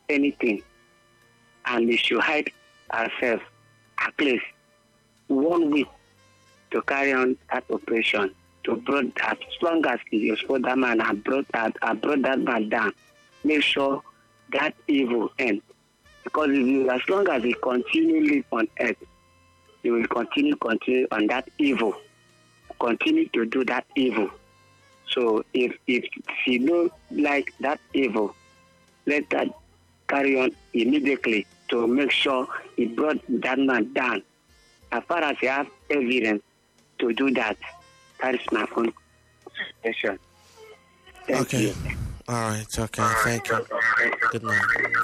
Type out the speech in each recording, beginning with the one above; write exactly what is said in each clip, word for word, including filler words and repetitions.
anything, and we should hide ourselves at least one week to carry on that operation. To brought as long as you support that man and brought that and brought that man down, make sure that evil ends. Because if you, as long as you continue live on earth, you will continue continue on that evil, continue to do that evil. So if if you don't like that evil, let that carry on immediately to make sure he brought that man down. As far as you have evidence to do that, that is my own suggestion. Thank Okay. you. All right. Okay. Thank you. Good night.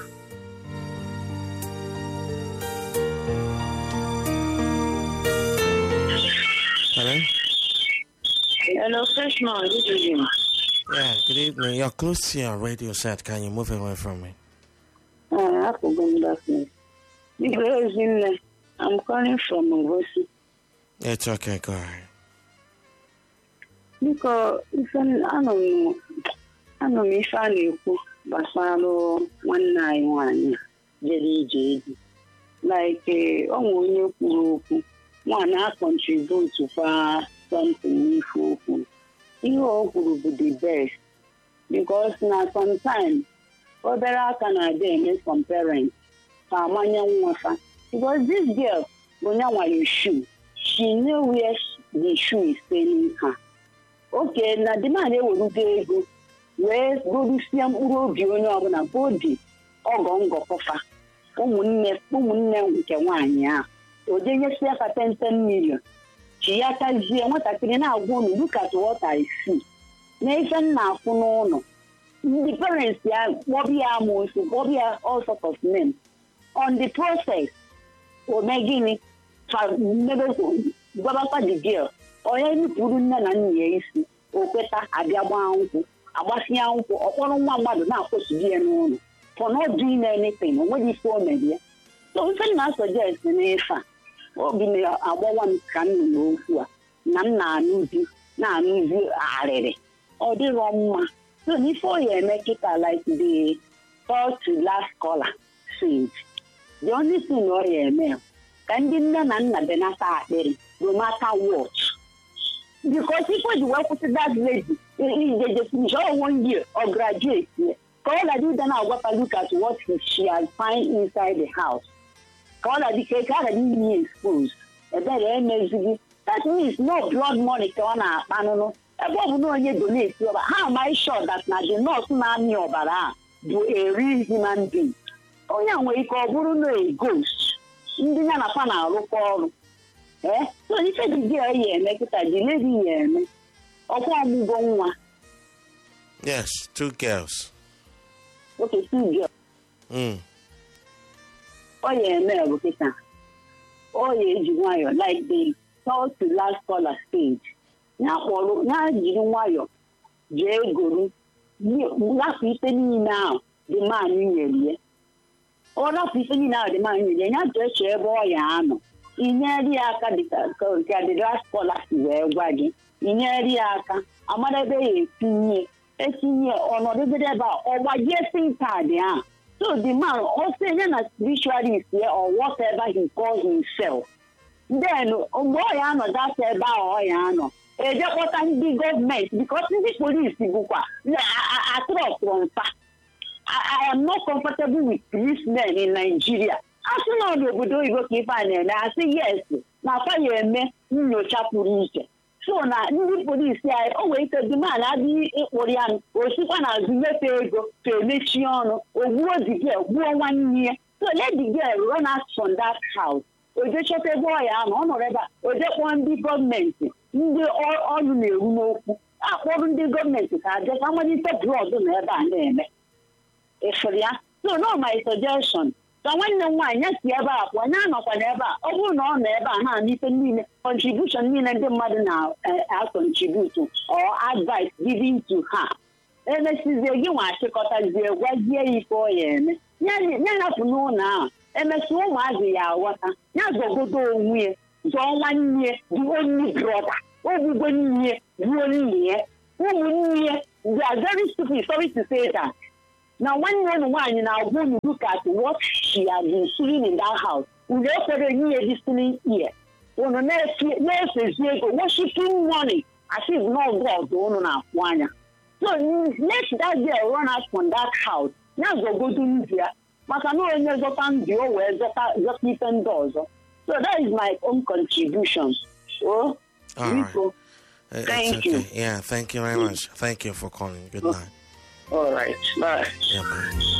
Hello? Hello, freshman. Good evening. Yeah, good evening. You're close to your radio set. Can you move away from me? Uh, I forgot that. Because I'm calling from Ngozi. It's okay. Go ahead. Because if anọ m anọ m ife a na-ekwu gbasara nwanne anyị nwaanyị jere ije edi like ọ nwe onye kwuru okwu nwaanyị a contribute kwa something n'ife okwu ihe o kwuru bụ the best because na sometimes obere aka na-adị eme some parents ka amanye nwa fa because this girl bụ nya nwere shoe she know where the shoe is failing her. Okay, na the man ewere ego wee godusie mkpụrụ obi onye ọbụla bụ obi ọgọ ngọkọfa ụmụnne ụmụnne nke nwaanyị a o je nyesi ya ten ten million chi ya tazie nwatakịrị na-agwa unu look at what I see na ife nna afụ n'ụlọ ndị parents ya kpọbịa ya amụsụ kpọbịa ya all sort of names on the process o mee gịnị gwabakwa the girl onye nupụrụ nne na nna ya isi o kweta abịa gbaa nkwụ agbasinye nkwụ ọkpọrọ nwa mmadụ na-akwụsịdị ya n'ụlọ for not doing anything o nweghị ife o mere ya so ife na suggest n'efe a obi na-agbawa m ka m nọ n'okwu a na m na-anụzi na-anụzi arịrị ọ dịrọ mma so n'ife o ya eme kịta like the first to last caller said the only thing ọ ya eme ka ndị nne na nna benata akpịrị no matter what. Because people the work with that lady, they just finish all one year or graduate. Call I did now what I look at what she has find inside the house. Call I did I didn't exposed. And then that means no blood money to one I don't know. Above no you donate. How am I sure that now the not man your bara do a real human being? Oh yeah, we call Bruno a ghost. Ndị na na na alụkọ ọrụ eh so ife dị gị ya eme kịta dị lady ya eme ọkwa ọmụgwọ nwa. Yes, two girls. Okay, two girls. Mm. Ọ ya eme bụ kịta ọ ya eji nwayọ like the third to last caller stage ya kpọrọ ya jiri nwayọ jee goro lapụ ife niile ahụ dị man nyere ya ọ rapụ ife niile ahụ dị man nyere ya jee chee ebe ọ ya anọ inyere ya aka dịka ka the last caller si wee gwa gị inyere ya aka amara ebe ya etinye etinye ọnọdụgide ebe a ọ gbajie sim pad ahụ so the man also ya na spiritualist ya or whatever he calls himself then mgbe ọ ya anọ data ebe ahụ ọ ya anọ ejekpọta ndị gọọmenti because ndị polisi bụkwa atụrụ mfa. I am not comfortable with policemen in Nigeria. As soon as the obodo oyibo ka ife a na-eme I say yes na afa ya eme nyocha pụrụ iche so na ndị polisi anyị o nwere ike dị man adịghị ịkpụrụ ya osikwa na azụ mepe ego ka emechi ọnụ ogbuo the girl gbuo nwanne ya so let the girl run out from that house oje chọta ebe ọ ya anọ ọ nọrọ ebe a oje kpọọ ndị gọọmenti ndị ọnụ na-eru n'okwu akpọrọ ndị gọọmenti ka aje ka amalite brọd na ebe a na-eme efere ya so no my suggestion ka nwanne m nwaanyị si ebe a pụọ anya nọkwa n'ebe a ọ bụrụ na ọ nọ ebe a ha n'ife niile contribution niile ndị mmadụ na-contribute or advice given to her emesizie gị nwa achịkọtazie gwazie ya ife ọ ya eme ya hapụ n'ụlọ ahụ emesi ụmụazị ya aghọta ya zọgodo onwe ya zọọ nwanne ya bụ onye brọda ogbugbo nne ya ruo nne ya ụmụnne ya they are very stupid sorry to say that Now, when one one now when you look at what she has been seeing in that house, we therefore hear listening here. When the next next is worshiping money, as if no God don't know one. So let that girl run out from that house. Now go go to India. But I know any other time the always just even does. So that is my own contribution. Oh, all right. Uh, thank okay. you. Yeah, thank you very much. Thank you for calling. Good night. All right. Bye. Yeah, bye.